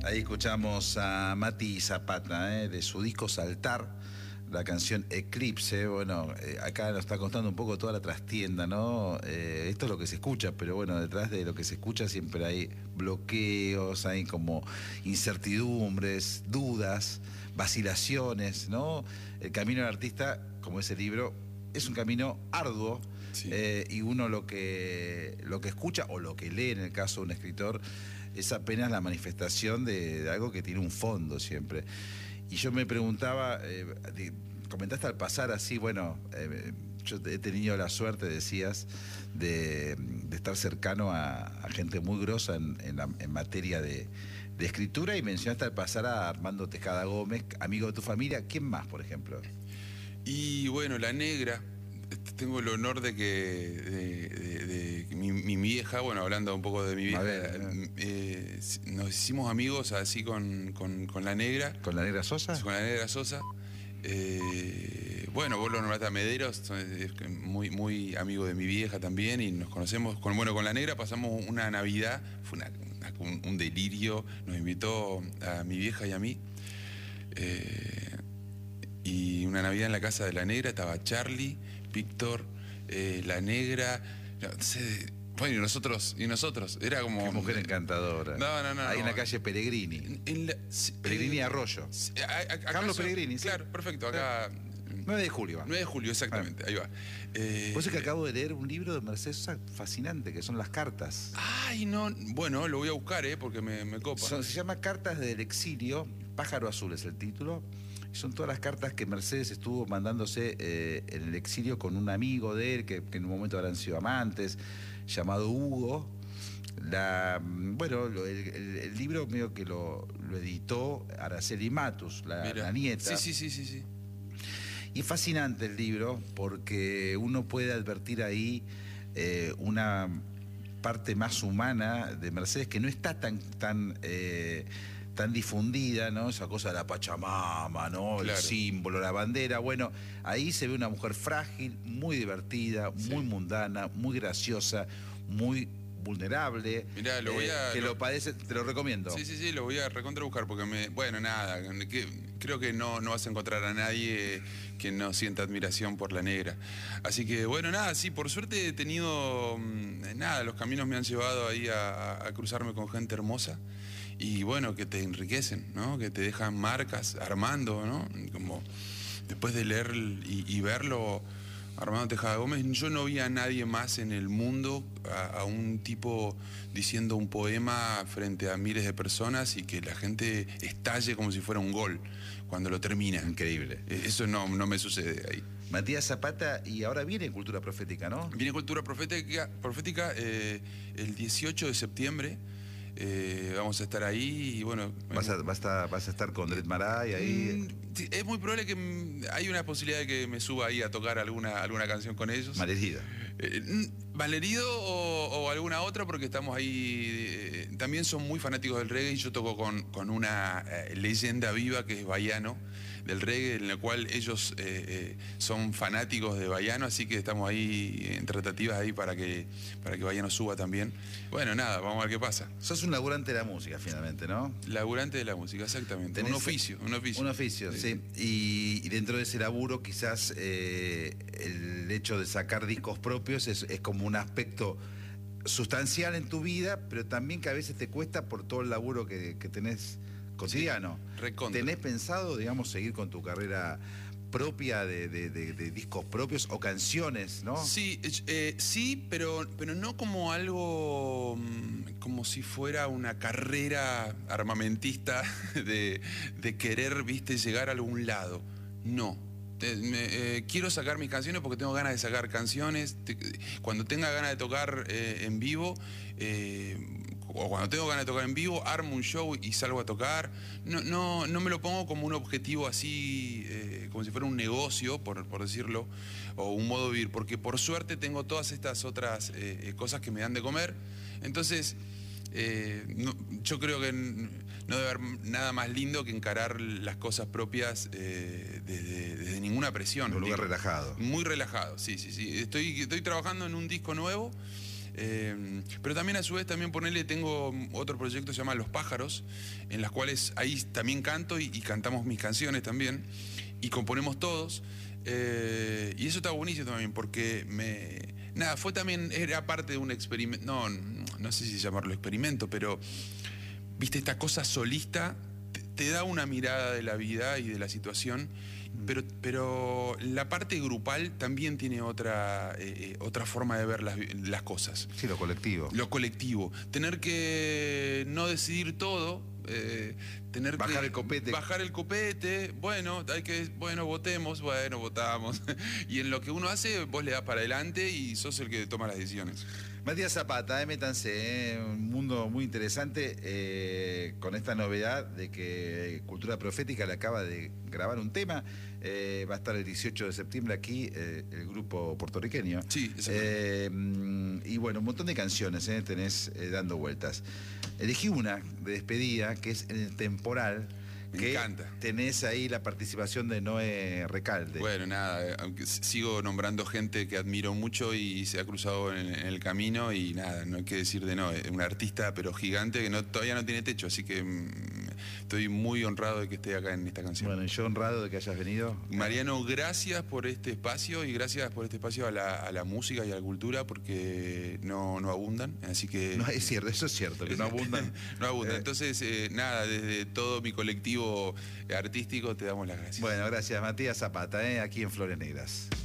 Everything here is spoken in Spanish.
Ahí escuchamos a Mati Zapata, de su disco Saltar, la canción Eclipse. Bueno, acá nos está contando un poco toda la trastienda, ¿no? Esto es lo que se escucha, pero bueno, detrás de lo que se escucha siempre hay bloqueos, hay como incertidumbres, dudas, vacilaciones, ¿no? El camino del artista, como ese libro, es un camino arduo. Sí. Y uno lo que escucha o lo que lee en el caso de un escritor es apenas la manifestación de algo que tiene un fondo siempre. Y yo me preguntaba, comentaste al pasar así, bueno, yo he tenido la suerte, decías, de estar cercano a gente muy grosa en materia de escritura, y mencionaste al pasar a Armando Tejada Gómez, amigo de tu familia. ¿Quién más, por ejemplo? Y bueno, La Negra. Tengo el honor de que mi vieja, bueno, hablando un poco de mi vieja, nos hicimos amigos así con La Negra. ¿Con La Negra Sosa? Con La Negra Sosa. Bueno, vos lo nombraste a Mederos, es muy amigo de mi vieja también, y nos conocemos. Con La Negra pasamos una Navidad, fue un delirio, nos invitó a mi vieja y a mí. Y una Navidad en la casa de La Negra estaba Charlie, Víctor, La Negra, no sé, bueno, y nosotros, era como... Qué mujer encantadora. No. Ahí en la calle Pellegrini. Pellegrini Arroyo. Carlos Pellegrini, ¿sí? Claro, perfecto, acá... 9 de julio. 9 de julio, exactamente, ahí va. Vos es que acabo de leer un libro de Mercedes Sosa fascinante, que son las cartas. Ay, no, bueno, lo voy a buscar, porque me copa. Se llama Cartas del Exilio, Pájaro Azul es el título. Son todas las cartas que Mercedes estuvo mandándose en el exilio con un amigo de él, que en un momento habrán sido amantes, llamado Hugo. El libro medio que lo editó Araceli Matus, la nieta. Sí. Y es fascinante el libro porque uno puede advertir ahí una parte más humana de Mercedes que no está tan difundida, ¿no? Esa cosa de la Pachamama, ¿no? Claro. El símbolo, la bandera. Bueno, ahí se ve una mujer frágil, muy divertida, muy mundana, muy graciosa, muy vulnerable. Mirá, lo padece, te lo recomiendo. Sí, lo voy a recontra buscar porque creo que no vas a encontrar a nadie que no sienta admiración por La Negra. Así que bueno, por suerte he tenido, los caminos me han llevado ahí a cruzarme con gente hermosa. Y bueno, que te enriquecen, ¿no? Que te dejan marcas, Armando, ¿no? Como después de leer y verlo, Armando Tejada Gómez, yo no vi a nadie más en el mundo, a un tipo diciendo un poema frente a miles de personas y que la gente estalle como si fuera un gol cuando lo termina. Increíble. Eso no me sucede ahí. Matías Zapata, y ahora viene Cultura Profética, ¿no? Viene Cultura Profética el 18 de septiembre. Vamos a estar ahí y bueno... ¿Vas a estar con Dred Maray ahí? Es muy probable que hay una posibilidad de que me suba ahí a tocar alguna canción con ellos. Malherido. Malherido o alguna otra, porque estamos ahí... también son muy fanáticos del reggae y yo toco con una leyenda viva que es Baiano, del reggae, en la cual ellos son fanáticos de Baiano, así que estamos ahí en tratativas ahí para que Baiano suba también. Bueno, vamos a ver qué pasa. Sos un laburante de la música, finalmente, ¿no? Laburante de la música, exactamente. Un oficio. Un oficio, sí. Y dentro de ese laburo, quizás el hecho de sacar discos propios es como un aspecto sustancial en tu vida, pero también que a veces te cuesta por todo el laburo que tenés cotidiano. Sí, ¿tenés pensado, digamos, seguir con tu carrera propia de discos propios o canciones, no? Sí, pero no como algo, como si fuera una carrera armamentista de querer, llegar a algún lado. No. Quiero sacar mis canciones porque tengo ganas de sacar canciones. Cuando tenga ganas de tocar en vivo, o cuando tengo ganas de tocar en vivo, armo un show y salgo a tocar. No me lo pongo como un objetivo así, como si fuera un negocio, por decirlo, o un modo de vivir, porque por suerte tengo todas estas otras cosas que me dan de comer. Entonces, yo creo que no debe haber nada más lindo que encarar las cosas propias desde ninguna presión. Un lugar relajado. Muy relajado, sí. Estoy trabajando en un disco nuevo. Pero también a su vez, también ponerle, tengo otro proyecto que se llama Los Pájaros, en las cuales ahí también canto y cantamos mis canciones también, y componemos todos. Y eso está buenísimo también, porque nada, fue también, era parte de un experimento, no sé si llamarlo experimento, pero, viste, esta cosa solista te da una mirada de la vida y de la situación, pero la parte grupal también tiene otra forma de ver las cosas. Sí, lo colectivo. Lo colectivo. Tener que no decidir todo, tener bajar que el copete. Bajar el copete, bueno, votemos, bueno, votamos. Y en lo que uno hace, vos le das para adelante y sos el que toma las decisiones. Matías Zapata, métanse, un mundo muy interesante con esta novedad de que Cultura Profética le acaba de grabar un tema. Va a estar el 18 de septiembre aquí el grupo puertorriqueño. Sí, y bueno, un montón de canciones tenés dando vueltas. Elegí una de despedida que es En el Temporal. Me encanta. Tenés ahí la participación de Noé Recalde. Bueno, nada, aunque sigo nombrando gente que admiro mucho y se ha cruzado en el camino, y nada, no hay que decir de Noé, un artista pero gigante que todavía no tiene techo, así que estoy muy honrado de que esté acá en esta canción. Bueno, y yo honrado de que hayas venido. Mariano, gracias por este espacio, y gracias por este espacio a la música y a la cultura, porque no abundan, así que... No, es cierto, eso es cierto, que no abundan. No abundan. Entonces, nada, desde todo mi colectivo artístico te damos las gracias. Bueno, gracias, Matías Zapata, aquí en Flores Negras.